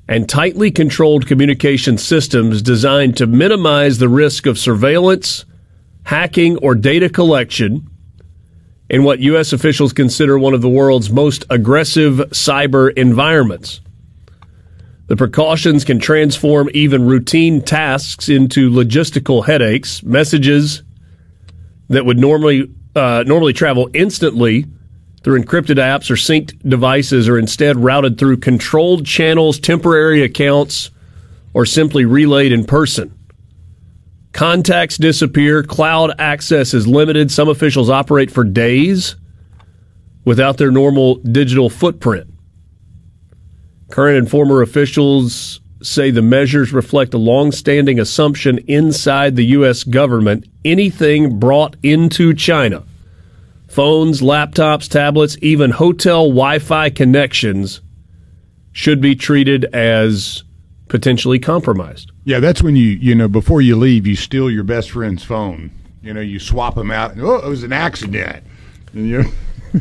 and tightly controlled communication systems designed to minimize the risk of surveillance, hacking, or data collection in what U.S. officials consider one of the world's most aggressive cyber environments. The precautions can transform even routine tasks into logistical headaches. Messages that would normally travel instantly through encrypted apps or synced devices are instead routed through controlled channels, temporary accounts, or simply relayed in person. Contacts disappear. Cloud access is limited. Some officials operate for days without their normal digital footprint. Current and former officials say the measures reflect a long-standing assumption inside the U.S. government: anything brought into China, phones, laptops, tablets, even hotel Wi-Fi connections, should be treated as potentially compromised. Yeah, that's when before you leave, you steal your best friend's phone. You swap them out. And, it was an accident. And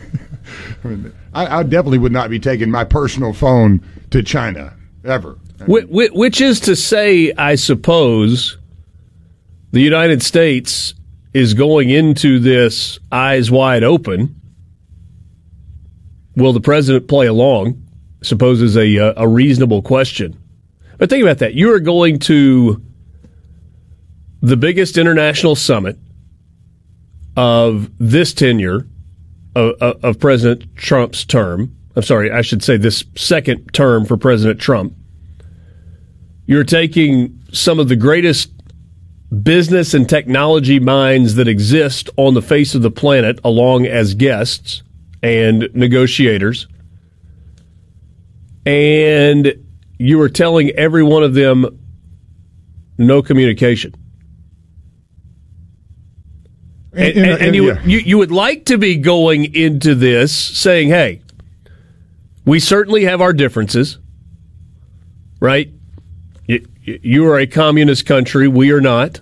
I definitely would not be taking my personal phone to China, ever. Which is to say, I suppose, the United States is going into this eyes wide open. Will the president play along? I suppose is a reasonable question. But think about that. You are going to the biggest international summit of this tenure of President Trump's term. I'm sorry, I should say this second term for President Trump. You're taking some of the greatest business and technology minds that exist on the face of the planet along as guests and negotiators. And you are telling every one of them no communication. And you would like to be going into this saying, hey, we certainly have our differences, right? You are a communist country. We are not.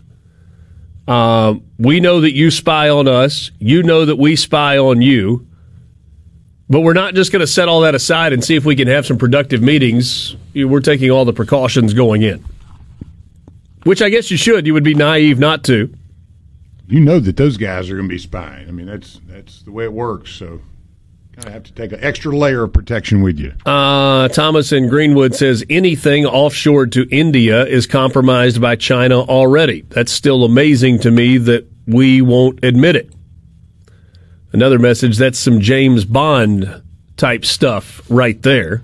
We know that you spy on us. You know that we spy on you. But we're not just going to set all that aside and see if we can have some productive meetings. We're taking all the precautions going in, which I guess you should. You would be naive not to. You know that those guys are going to be spying. I mean, that's the way it works. So kind of have to take an extra layer of protection with you. Thomas in Greenwood says anything offshored to India is compromised by China already. That's still amazing to me that we won't admit it. Another message, that's some James Bond type stuff right there.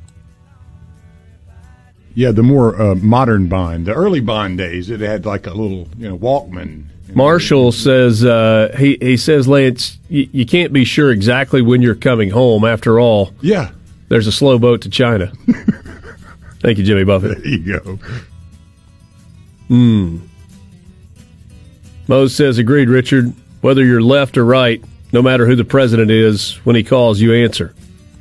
Yeah, the more modern Bond. The early Bond days, it had like a little Walkman. Marshall says, he says, Lance, you can't be sure exactly when you're coming home. After all, yeah, there's a slow boat to China. Thank you, Jimmy Buffett. There you go. Mose says, agreed, Richard. Whether you're left or right, no matter who the president is, when he calls, you answer.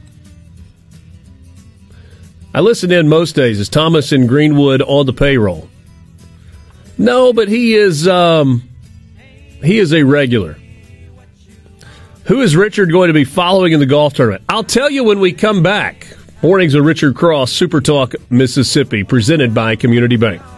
I listen in most days. Is Thomas in Greenwood on the payroll? No, but he is a regular. Who is Richard going to be following in the golf tournament? I'll tell you when we come back. Mornings of Richard Cross, Super Talk, Mississippi, presented by Community Bank.